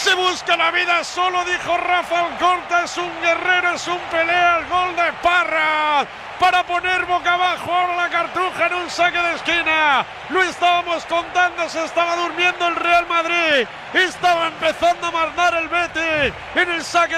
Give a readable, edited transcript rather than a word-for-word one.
Se busca la vida, solo dijo Rafa Alcorta, es un guerrero, es un pelea, el gol de Parra para poner boca abajo ahora la Cartuja en un saque de esquina. Lo estábamos contando, se estaba durmiendo el Real Madrid, estaba empezando a mandar el Betis en el saque